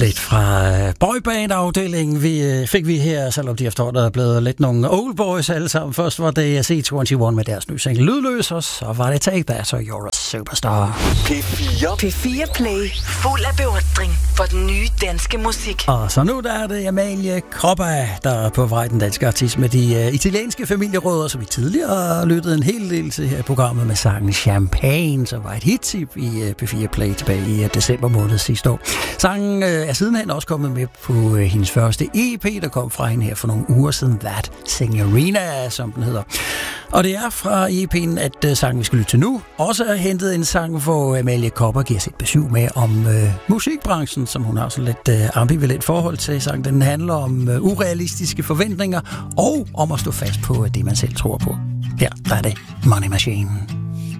Lidt fra boyband-afdelingen fik vi her, selvom de efterhånden er blevet lidt nogle old boys alle sammen. Først var det C21 med deres nye single Lydløs, og så var det Take That, og You're a Superstar. P4 Play, fuld af beundring for den nye danske musik. Og så nu der er det Amalie Coppa, der er på vej, den danske artist med de italienske familierødder, som vi tidligere har lyttet en hel del til her i programmet med sangen Champagne, som var et hit-tip i P4 Play tilbage i december måned sidste år. Sangen er sidenhen også kommet med på hendes første EP, der kom fra hende her for nogle uger siden, That Signorina, som den hedder. Og det er fra EP'en, at sangen, vi skal lytte til nu, også er hentet en sang, hvor Amalie Coppa giver sit besøg med om musikbranchen, som hun har sådan lidt ambivalent forhold til. Sangen den handler om urealistiske forventninger og om at stå fast på det, man selv tror på. Her der er det Money Machine.